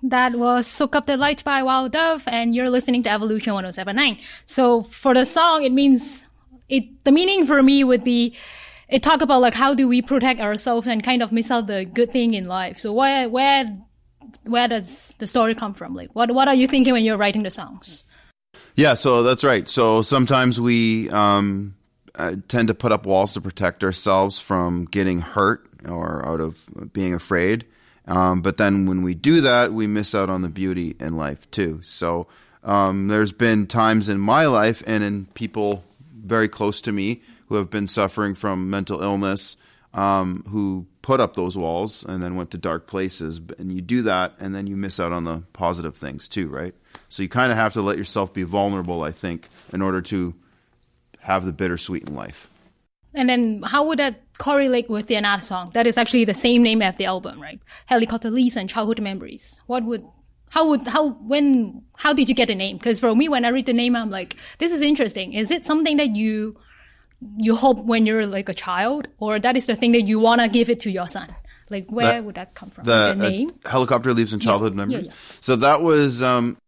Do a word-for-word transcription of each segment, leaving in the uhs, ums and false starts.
That was Soak Up the Light by Wild Dove, and you're listening to Evolution one oh seven point nine. So for the song, it means, it. the meaning for me would be, it talk about like how do we protect ourselves and kind of miss out the good thing in life. So where where where does the story come from? Like what what are you thinking when you're writing the songs? Yeah, so that's right. So sometimes we um, uh, tend to put up walls to protect ourselves from getting hurt or out of being afraid. Um, but then when we do that, we miss out on the beauty in life too. So um, there's been times in my life and in people very close to me who have been suffering from mental illness, um, who put up those walls and then went to dark places. And you do that, and then you miss out on the positive things too, right? So you kind of have to let yourself be vulnerable, I think, in order to have the bittersweet in life. And then how would that correlate with the another song that is actually the same name as the album, right? Helicopter Leaves and Childhood Memories. What would, how would, how, when, how did you get the name? Because for me, when I read the name, I'm like, this is interesting. Is it something that you, you hope when you're like a child, or that is the thing that you want to give it to your son? Like, where that, would that come from? The, the name? Uh, Helicopter Leaves and Childhood yeah. Memories. Yeah, yeah. So that was um,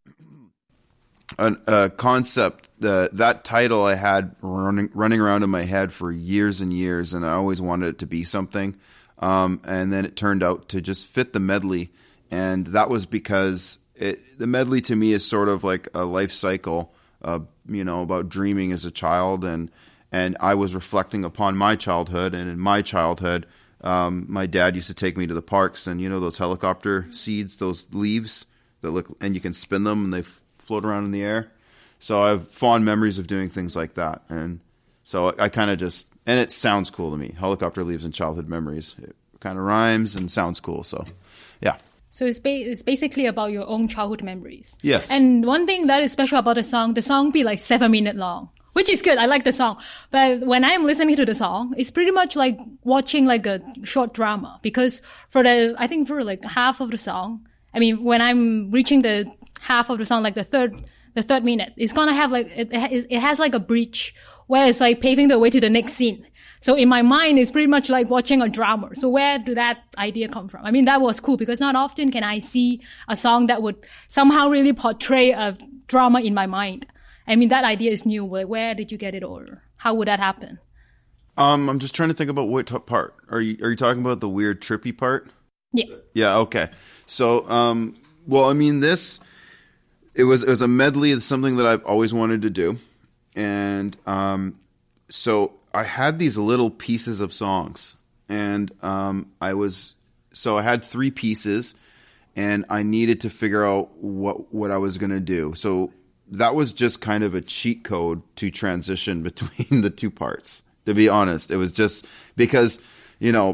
an, a concept. The, that title I had running running around in my head for years and years, and I always wanted it to be something. Um, and then it turned out to just fit the medley, and that was because it, the medley to me is sort of like a life cycle, uh, you know, about dreaming as a child, and and I was reflecting upon my childhood, and in my childhood, um, my dad used to take me to the parks, and you know those helicopter seeds, those leaves that look, and you can spin them, and they f- float around in the air. So I have fond memories of doing things like that. And so I kind of just, and it sounds cool to me. Helicopter Leaves and Childhood Memories. It kind of rhymes and sounds cool. So, yeah. So it's, ba- it's basically about your own childhood memories. Yes. And one thing that is special about the song, the song be like seven minutes long, which is good. I like the song. But when I'm listening to the song, it's pretty much like watching like a short drama. Because for the, I think for like half of the song, I mean, when I'm reaching the half of the song, like the third The third minute, it's gonna have like, it, it has like a bridge where it's like paving the way to the next scene. So in my mind, it's pretty much like watching a drama. So where did that idea come from? I mean, that was cool because not often can I see a song that would somehow really portray a drama in my mind. I mean, that idea is new. Like, where did you get it, or how would that happen? Um, I'm just trying to think about what part. Are you, are you talking about the weird trippy part? Yeah. Yeah. Okay. So, um, well, I mean, this, It was it was a medley of something that I've always wanted to do, and um, so I had these little pieces of songs, and um, I was so I had three pieces, and I needed to figure out what what I was going to do. So that was just kind of a cheat code to transition between the two parts. To be honest, it was just because you know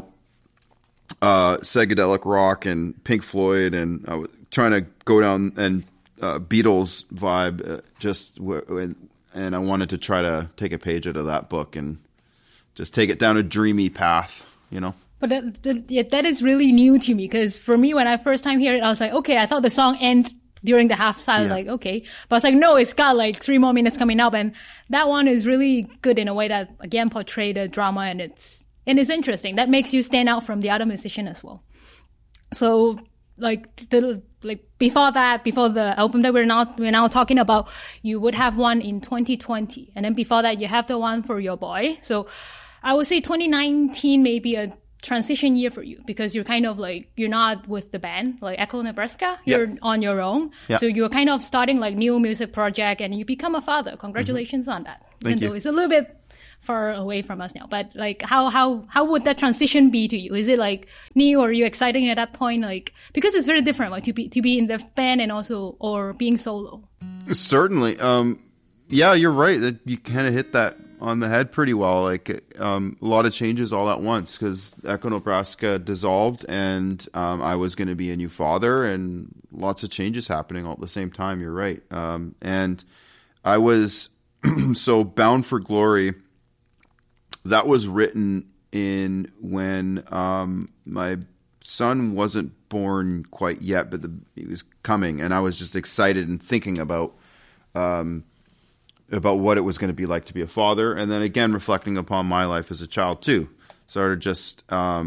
uh, psychedelic rock and Pink Floyd, and I was trying to go down and Uh, Beatles vibe, uh, just w- and I wanted to try to take a page out of that book and just take it down a dreamy path, you know. But that, that, yeah, that is really new to me because for me, when I first time hear it, I was like, okay, I thought the song end during the half side. I was Yeah. like, okay, but I was like, no, it's got like three more minutes coming up, and that one is really good in a way that again portray the drama, and it's and it's interesting. That makes you stand out from the other musician as well. So. Like the like before that, before the album that we're now we're now talking about, you would have one in twenty twenty, and then before that, you have the one for your boy. So I would say twenty nineteen may be a transition year for you because you're kind of like you're not with the band like Echo Nebraska. You're Yep. on your own, Yep. so you're kind of starting like new music project, and you become a father. Congratulations mm-hmm. on that. Thank Even you. though it's a little bit far away from us now, but like how how how would that transition be to you? Is it like new, or are you exciting at that point? Like because it's very different, like to be to be in the band and also or being solo. Certainly, um, yeah, you're right. That you kind of hit that on the head pretty well. Like um, a lot of changes all at once because Echo Nebraska dissolved, and um, I was going to be a new father, and lots of changes happening all at the same time. You're right, um, and I was so Bound for Glory. That was written in when um, my son wasn't born quite yet, but the, he was coming, and I was just excited and thinking about um, about what it was going to be like to be a father, and then again reflecting upon my life as a child too. Sort of just um,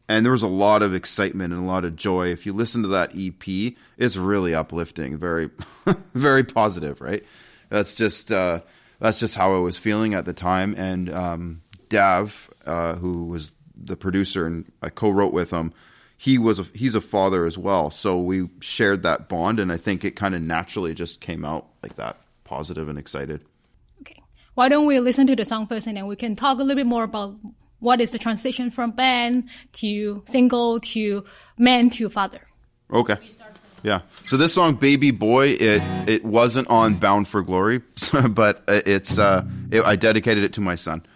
and there was a lot of excitement and a lot of joy. If you listen to that E P, it's really uplifting, very, very positive, right? That's just uh, that's just how I was feeling at the time. And um, Dav, uh, who was the producer and I co-wrote with him, he was a, he's a father as well. So we shared that bond, and I think it kind of naturally just came out like that, positive and excited. Okay, why don't we listen to the song first, and then we can talk a little bit more about what is the transition from band to single to man to father. Okay. Yeah. So this song, Baby Boy, it it wasn't on Bound for Glory, but it's uh, it, I dedicated it to my son.